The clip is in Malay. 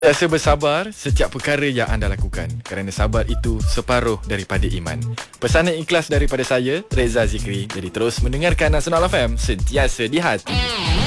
Sentiasa bersabar setiap perkara yang anda lakukan, kerana sabar itu separuh daripada iman. Pesanan ikhlas daripada saya, Reza Zikri. Jadi terus mendengarkan Nasional FM, sentiasa di hati.